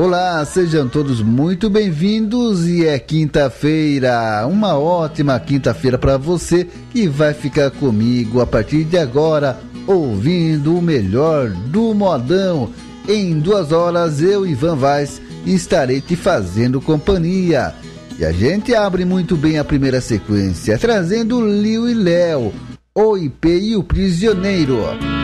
Olá, sejam todos muito bem-vindos e é quinta-feira, uma ótima quinta-feira para você que vai ficar comigo a partir de agora, ouvindo o melhor do modão. Em 2 horas eu, Ivan Vaz, estarei te fazendo companhia. E a gente abre muito bem a primeira sequência, trazendo Liu e Léo, O IP e o Prisioneiro.